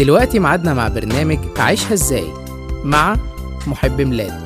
دلوقتي ميعادنا مع برنامج عيشها ازاي مع محب ميلاد.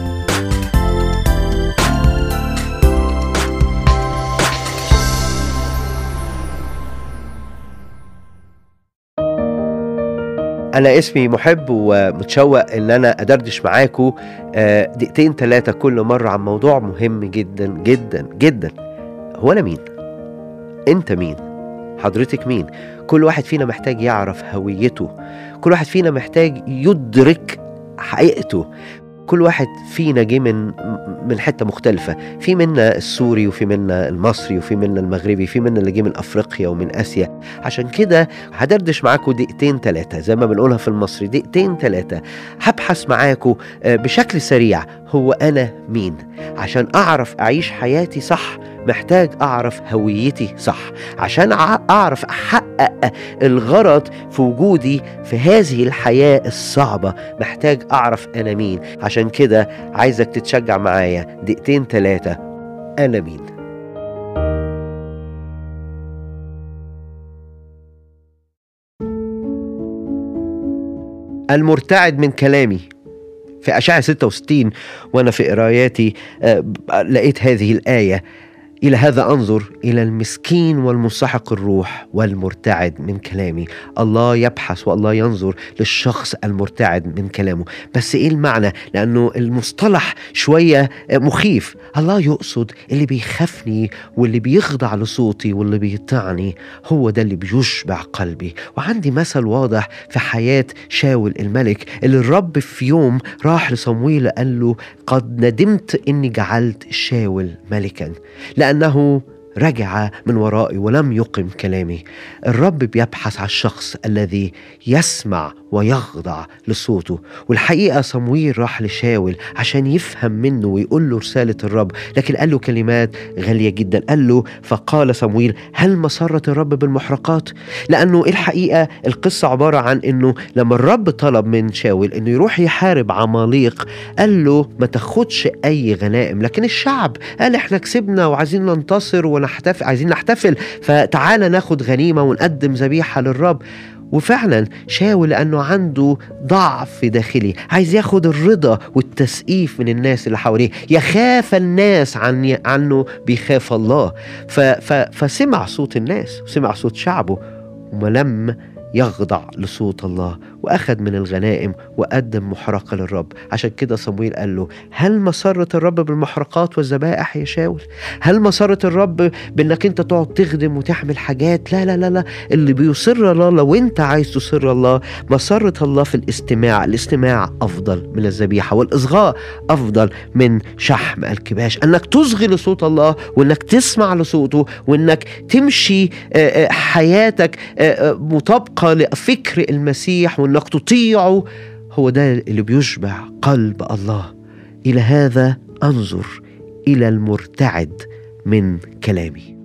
أنا اسمي محب ومتشوق إن أنا أدردش معاكم دقيقتين 3 كل مرة عن موضوع مهم جدا جدا جدا. هو أنا مين؟ أنت مين؟ حضرتك مين؟ كل واحد فينا محتاج يعرف هويته، كل واحد فينا محتاج يدرك حقيقته. كل واحد فينا جه من حتة مختلفة، في منا السوري وفي منا المصري وفي منا المغربي، في منا اللي جه من أفريقيا ومن آسيا. عشان كده هدردش معاكم دقيقتين 3 زي ما بنقولها في المصري، دقيقتين 3 هبحث معاكم بشكل سريع هو أنا مين. عشان أعرف أعيش حياتي صح محتاج أعرف هويتي صح، عشان أعرف أحقق الغرض في وجودي في هذه الحياة الصعبة محتاج أعرف أنا مين. عشان كده عايزك تتشجع معايا دقيقتين 3. أنا مين؟ المرتعد من كلامي. في أشعياء 66 وأنا في قراياتي لقيت هذه الآية: إلى هذا أنظر، إلى المسكين والمنسحق الروح والمرتعد من كلامي. الله يبحث والله ينظر للشخص المرتعد من كلامه. بس إيه المعنى؟ لأنه المصطلح شوية مخيف. الله يقصد اللي بيخافني واللي بيخضع لصوتي واللي بيطعني، هو ده اللي بيشبع قلبي. وعندي مثل واضح في حياة شاول الملك اللي الرب في يوم راح لصمويل قال له: قد ندمت إني جعلت شاول ملكا، لأنه رجع من ورائي ولم يقم كلامي. الرب بيبحث عن الشخص الذي يسمع ويخضع لصوته. والحقيقة صمويل راح لشاول عشان يفهم منه ويقول له رسالة الرب، لكن قال له كلمات غالية جدا. قال له: فقال صمويل: هل مسرت الرب بالمحرقات؟ لأنه الحقيقة القصة عبارة عن أنه لما الرب طلب من شاول أنه يروح يحارب عماليق قال له ما تاخدش أي غنائم، لكن الشعب قال احنا كسبنا وعايزين ننتصر عايزين نحتفل، فتعالى ناخد غنيمة ونقدم ذبيحة للرب. وفعلا شاول لأنه عنده ضعف داخلي عايز ياخد الرضا والتسقيف من الناس اللي حواليه، يخاف الناس عنه بيخاف الله. فسمع صوت الناس وسمع صوت شعبه ولم يخضع لصوت الله، وأخذ من الغنائم وقدم محرقة للرب. عشان كده صمويل قال له: هل مسرت الرب بالمحرقات والذبائح يا شاول؟ هل مسرت الرب بأنك انت تقعد تخدم وتعمل حاجات؟ لا لا لا لا، اللي بيصر الله لو انت عايز تصر الله مسرت الله في الاستماع. الاستماع أفضل من الذبيحة، والإصغاء أفضل من شحم الكباش. أنك تصغي لصوت الله وأنك تسمع لصوته وأنك تمشي حياتك مطابقة لفكر المسيح وأنك تطيعه، هو ده اللي بيشبع قلب الله. إلى هذا أنظر، إلى المرتعد من كلامي.